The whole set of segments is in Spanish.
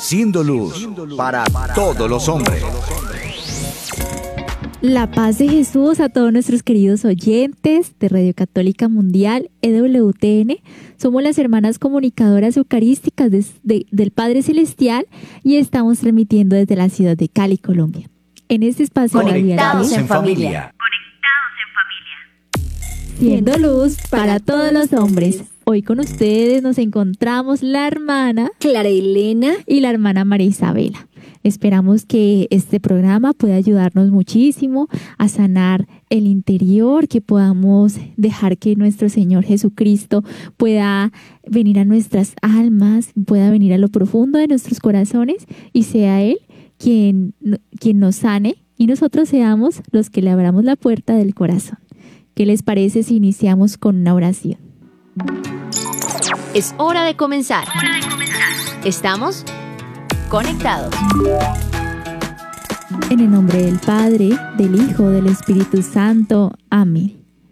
siendo luz para todos los hombres. La paz de Jesús a todos nuestros queridos oyentes de Radio Católica Mundial, EWTN. Somos las hermanas comunicadoras eucarísticas del Padre Celestial y estamos transmitiendo desde la ciudad de Cali, Colombia. En este espacio Conectados en familia. Siendo luz para todos los hombres. Hoy con ustedes nos encontramos la hermana Clara Elena y la hermana María Isabela. Esperamos que este programa pueda ayudarnos muchísimo a sanar el interior, que podamos dejar que nuestro Señor Jesucristo pueda venir a nuestras almas, pueda venir a lo profundo de nuestros corazones y sea Él quien nos sane y nosotros seamos los que le abramos la puerta del corazón. ¿Qué les parece si iniciamos con una oración? Es hora de comenzar. Estamos conectados. En el nombre del Padre, del Hijo, del Espíritu Santo. Amén.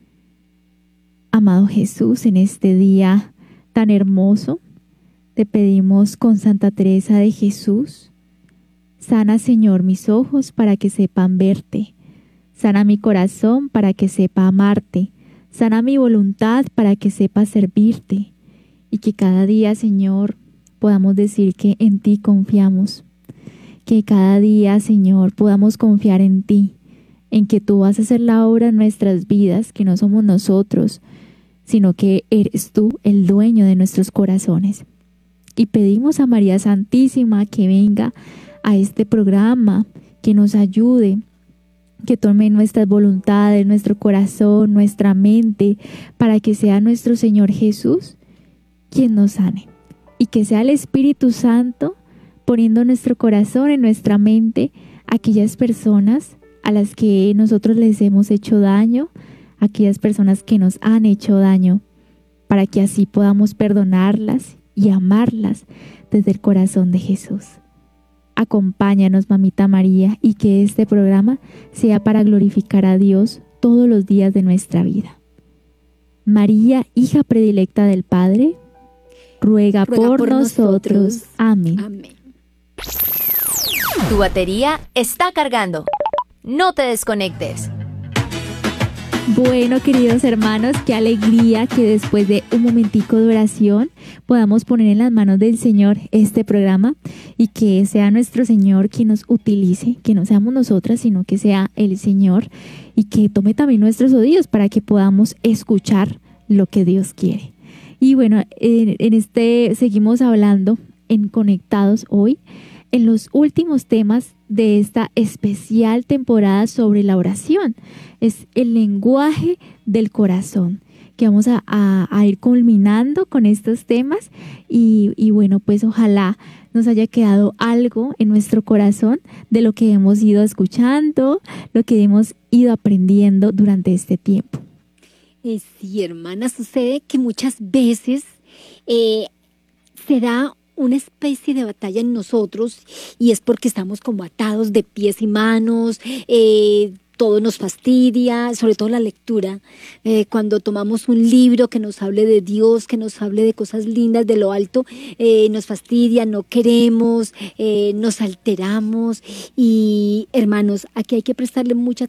Amado Jesús, en este día tan hermoso, te pedimos con Santa Teresa de Jesús, sana, Señor, mis ojos para que sepan verte. Sana mi corazón para que sepa amarte. Sana mi voluntad para que sepa servirte. Y que cada día, Señor, podamos decir que en ti confiamos. Que cada día, Señor, podamos confiar en ti. En que tú vas a hacer la obra en nuestras vidas, que no somos nosotros, sino que eres tú el dueño de nuestros corazones. Y pedimos a María Santísima que venga a este programa, que nos ayude, que tome nuestras voluntades, nuestro corazón, nuestra mente, para que sea nuestro Señor Jesús quien nos sane. Y que sea el Espíritu Santo poniendo en nuestro corazón, en nuestra mente, aquellas personas a las que nosotros les hemos hecho daño, aquellas personas que nos han hecho daño, para que así podamos perdonarlas y amarlas desde el corazón de Jesús. Acompáñanos, Mamita María, y que este programa sea para glorificar a Dios todos los días de nuestra vida. María, hija predilecta del Padre, ruega por nosotros. Amén. Amén. Tu batería está cargando. No te desconectes. Bueno, queridos hermanos, qué alegría que después de un momentico de oración podamos poner en las manos del Señor este programa y que sea nuestro Señor quien nos utilice, que no seamos nosotras, sino que sea el Señor y que tome también nuestros oídos para que podamos escuchar lo que Dios quiere. Y bueno, seguimos hablando en Conectados hoy, en los últimos temas de esta especial temporada sobre la oración. Es el lenguaje del corazón, que vamos a ir culminando con estos temas y bueno, pues ojalá nos haya quedado algo en nuestro corazón de lo que hemos ido escuchando, lo que hemos ido aprendiendo durante este tiempo. Sí, hermana, sucede que muchas veces se da una especie de batalla en nosotros y es porque estamos como atados de pies y manos, todo nos fastidia, sobre todo la lectura. Cuando tomamos un libro que nos hable de Dios, que nos hable de cosas lindas, de lo alto, nos fastidia, no queremos, nos alteramos. Y hermanos, aquí hay que prestarle mucha